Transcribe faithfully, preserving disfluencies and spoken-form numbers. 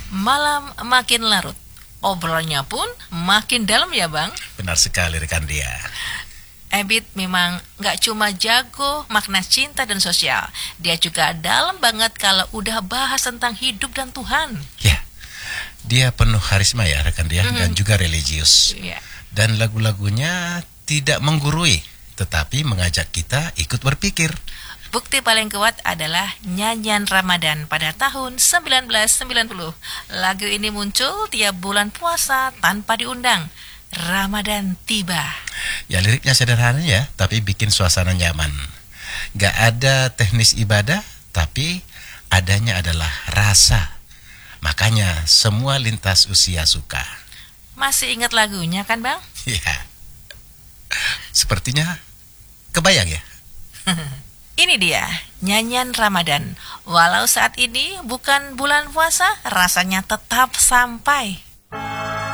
Malam makin larut, obrolannya pun makin dalam ya Bang. Benar sekali rekan dia. Ebit memang nggak cuma jago makna cinta dan sosial, dia juga dalam banget kalau udah bahas tentang hidup dan Tuhan. Ya, dia penuh karisma ya rekan dia, Mhm. dan juga religius. Iya. Dan lagu-lagunya tidak menggurui, tetapi mengajak kita ikut berpikir. Bukti paling kuat adalah nyanyian Ramadan pada tahun sembilan belas sembilan puluh. Lagu ini muncul tiap bulan puasa tanpa diundang. Ramadan tiba. Ya liriknya sederhana ya, tapi bikin suasana nyaman. Gak ada teknis ibadah, tapi adanya adalah rasa. Makanya semua lintas usia suka. Masih ingat lagunya kan Bang? Ya, sepertinya kebayang ya. Ini dia, nyanyian Ramadan. Walau saat ini bukan bulan puasa, rasanya tetap sampai.